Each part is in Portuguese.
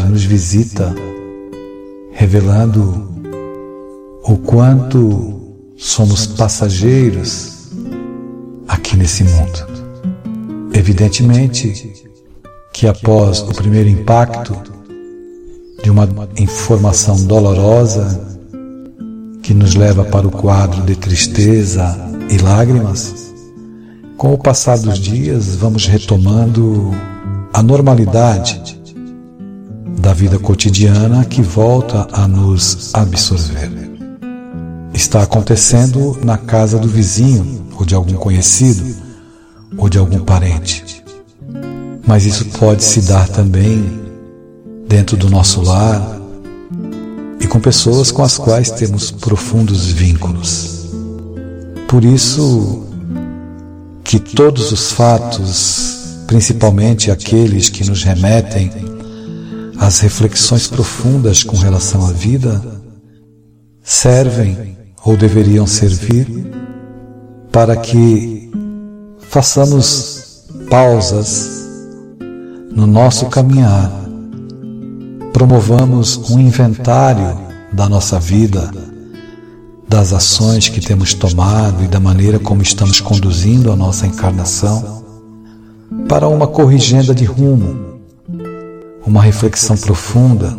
nos visita, revelando o quanto somos passageiros aqui nesse mundo. Evidentemente que após o primeiro impacto de uma informação dolorosa que nos leva para o quadro de tristeza e lágrimas, com o passar dos dias vamos retomando a normalidade da vida cotidiana que volta a nos absorver. Está acontecendo na casa do vizinho, ou de algum conhecido, ou de algum parente. Mas isso pode se dar também dentro do nosso lar e com pessoas com as quais temos profundos vínculos. Por isso que todos os fatos, principalmente aqueles que nos remetem às reflexões profundas com relação à vida, servem ou deveriam servir para que façamos pausas no nosso caminhar, promovamos um inventário da nossa vida, das ações que temos tomado e da maneira como estamos conduzindo a nossa encarnação, para uma corrigenda de rumo, uma reflexão profunda,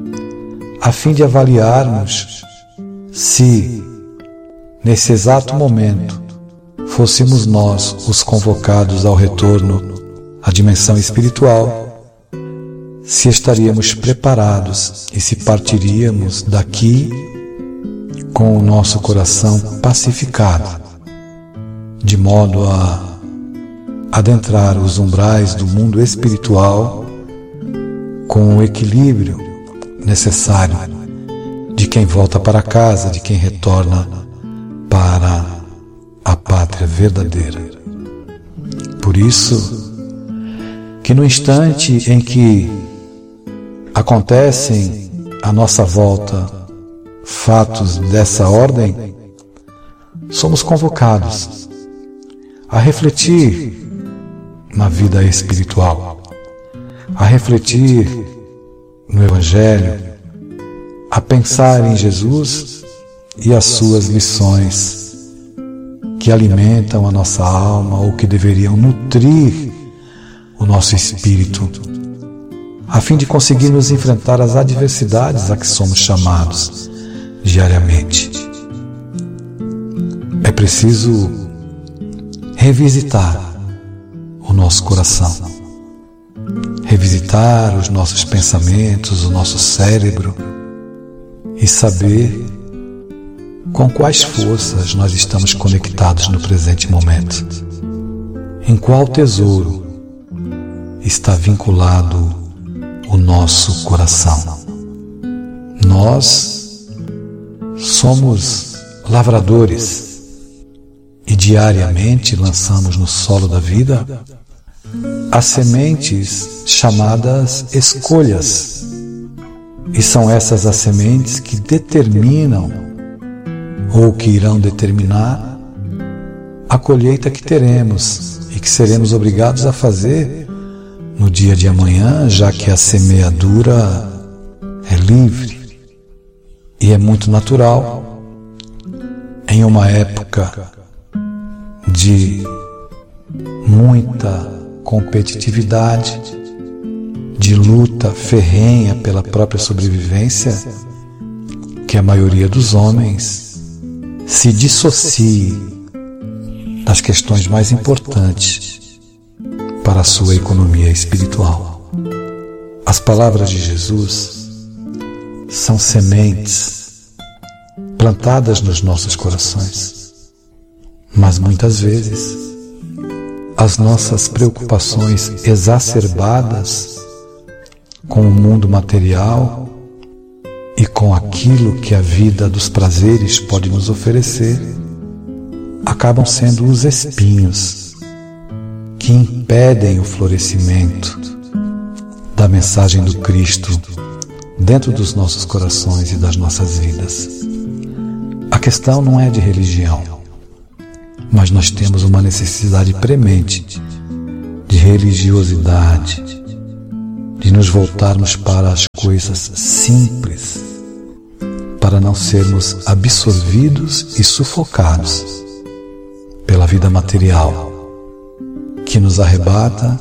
a fim de avaliarmos se, nesse exato momento, fôssemos nós os convocados ao retorno à dimensão espiritual, se estaríamos preparados e se partiríamos daqui com o nosso coração pacificado, de modo a adentrar os umbrais do mundo espiritual com o equilíbrio necessário de quem volta para casa, de quem retorna para a pátria verdadeira. Por isso que no instante em que acontecem à nossa volta fatos dessa ordem, somos convocados a refletir na vida espiritual, a refletir no Evangelho, a pensar em Jesus e as suas lições que alimentam a nossa alma ou que deveriam nutrir o nosso espírito, a fim de conseguirmos enfrentar as adversidades a que somos chamados diariamente. É preciso revisitar o nosso coração, revisitar os nossos pensamentos, o nosso cérebro e saber com quais forças nós estamos conectados no presente momento. Em qual tesouro está vinculado o nosso coração? Nós somos lavradores e diariamente lançamos no solo da vida as sementes chamadas escolhas. E são essas as sementes que determinam ou que irão determinar a colheita que teremos e que seremos obrigados a fazer no dia de amanhã, já que a semeadura é livre e é muito natural em uma época de muita competitividade, de luta ferrenha pela própria sobrevivência, que a maioria dos homens se dissocie das questões mais importantes para a sua economia espiritual. As palavras de Jesus são sementes plantadas nos nossos corações, mas muitas vezes as nossas preocupações exacerbadas com o mundo material e com aquilo que a vida dos prazeres pode nos oferecer acabam sendo os espinhos que impedem o florescimento da mensagem do Cristo dentro dos nossos corações e das nossas vidas. A questão não é de religião, mas nós temos uma necessidade premente de religiosidade, de de nos voltarmos para as coisas simples, para não sermos absorvidos e sufocados pela vida material, que nos arrebata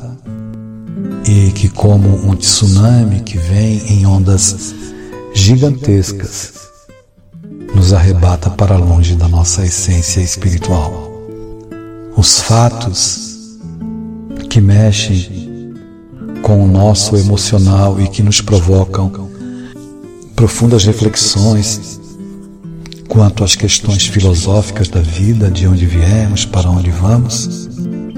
e que, como um tsunami que vem em ondas gigantescas, nos arrebata para longe da nossa essência espiritual. Os fatos que mexem com o nosso emocional e que nos provocam profundas reflexões quanto às questões filosóficas da vida, de onde viemos, para onde vamos,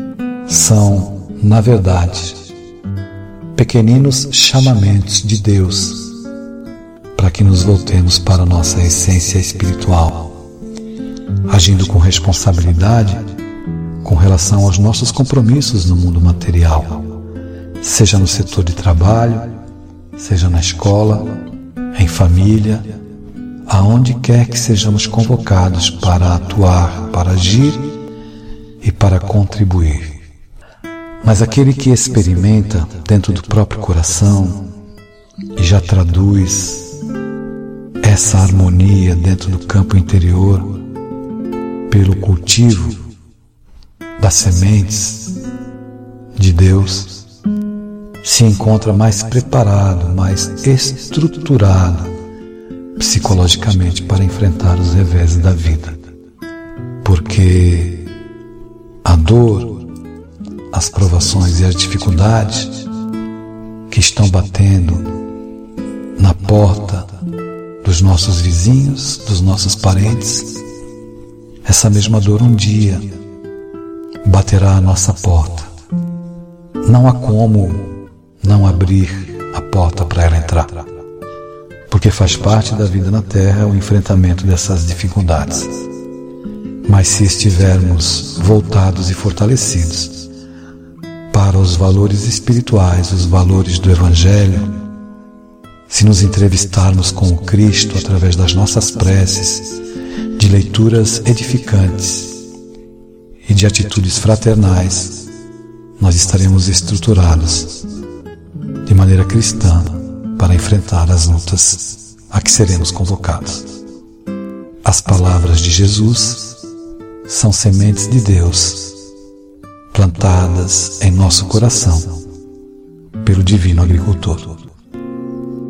são, na verdade, pequeninos chamamentos de Deus para que nos voltemos para a nossa essência espiritual, agindo com responsabilidade com relação aos nossos compromissos no mundo material, seja no setor de trabalho, seja na escola, em família, aonde quer que sejamos convocados para atuar, para agir e para contribuir. Mas aquele que experimenta dentro do próprio coração e já traduz essa harmonia dentro do campo interior pelo cultivo das sementes de Deus, se encontra mais preparado, mais estruturado psicologicamente para enfrentar os reveses da vida. Porque a dor, as provações e as dificuldades que estão batendo na porta dos nossos vizinhos, dos nossos parentes, essa mesma dor um dia baterá à nossa porta. Não há como não abrir a porta para ela entrar, porque faz parte da vida na Terra o enfrentamento dessas dificuldades. Mas se estivermos voltados e fortalecidos para os valores espirituais, os valores do Evangelho, se nos entrevistarmos com o Cristo através das nossas preces, de leituras edificantes e de atitudes fraternais, nós estaremos estruturados de maneira cristã para enfrentar as lutas a que seremos convocados. As palavras de Jesus são sementes de Deus plantadas em nosso coração pelo Divino Agricultor.